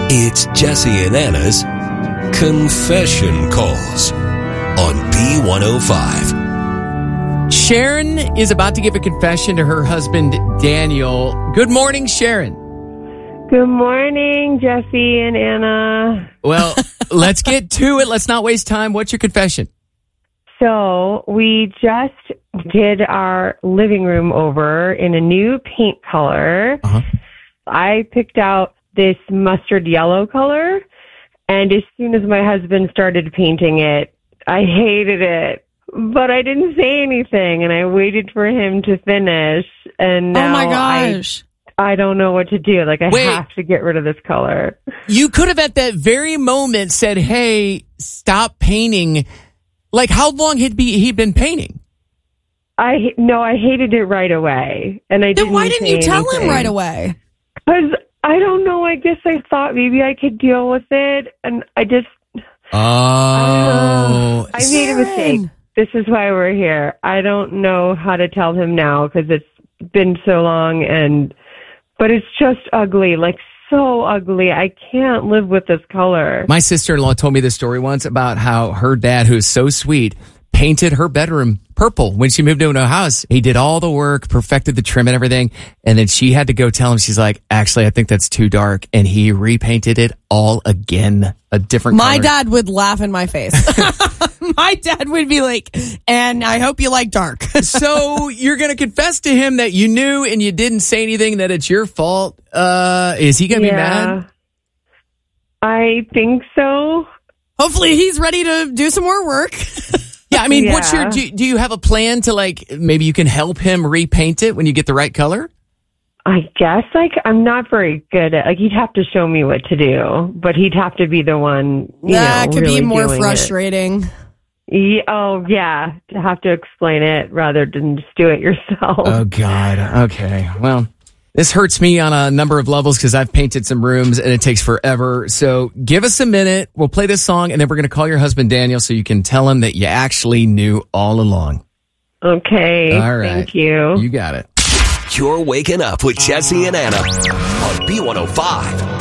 It's Jesse and Anna's Confession Calls on B105. Sharon is about to give a confession to her husband, Daniel. Good morning, Sharon. Good morning, Jesse and Anna. Well, let's get to it. Let's not waste time. What's your confession? So we just did our living room over in a new paint color. I picked out this mustard yellow color, and as soon as my husband started painting it, I hated it. But I didn't say anything, and I waited for him to finish, and now oh my gosh. I don't know what to do. Like, I have to get rid of this color. You could have at that very moment said, hey, stop painting. Like, how long had he been painting? I hated it right away, and I didn't. Then why didn't you tell him right away? Because I don't know. I guess I thought maybe I could deal with it, and I just. Oh, I made a mistake. This is why we're here. I don't know how to tell him now because it's been so long, but it's just ugly, like so ugly. I can't live with this color. My sister-in-law told me this story once about how her dad, who's so sweet, painted her bedroom purple when she moved into a house. He did all the work, perfected the trim and everything. And then she had to go tell him, she's like, actually, I think that's too dark. And he repainted it all again, a different color. My dad would laugh in my face. My dad would be like, and I hope you like dark. So you're going to confess to him that you knew and you didn't say anything, that it's your fault. Is he going to be mad? I think so. Hopefully he's ready to do some more work. Yeah, I mean, do you have a plan to, like, maybe you can help him repaint it when you get the right color? I guess, I'm not very good at, he'd have to show me what to do, but he'd have to be the one, that could really be more doing frustrating. To have to explain it rather than just do it yourself. Oh, God. Okay. Well, this hurts me on a number of levels because I've painted some rooms and it takes forever. So give us a minute. We'll play this song and then we're going to call your husband, Daniel, so you can tell him that you actually knew all along. Okay. All right. Thank you. You got it. You're waking up with Jesse and Anna on B105.